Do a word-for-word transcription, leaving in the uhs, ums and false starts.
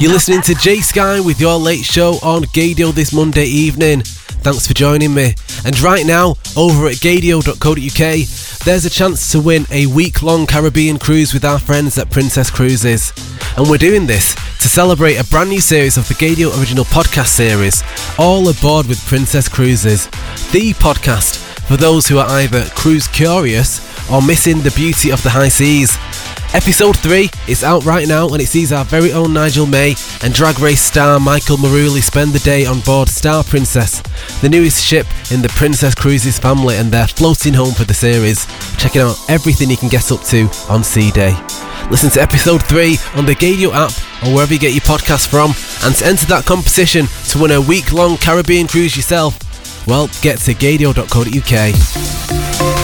You're listening to Jay Sky with your late show on Gaydio this Monday evening. Thanks for joining me. And right now, over at gaydio dot co dot uk, there's a chance to win a week-long Caribbean cruise with our friends at Princess Cruises. And we're doing this to celebrate a brand new series of the Gaydio Original Podcast series, All Aboard with Princess Cruises, the podcast for those who are either cruise curious or missing the beauty of the high seas. Episode three is out right now and it sees our very own Nigel May and Drag Race star Michael Maruli spend the day on board Star Princess, the newest ship in the Princess Cruises family, and they're floating home for the series, checking out everything you can get up to on Sea Day. Listen to episode three on the Gaydio app or wherever you get your podcasts from, and to enter that competition to win a week-long Caribbean cruise yourself, well, get to gaydio dot co dot uk.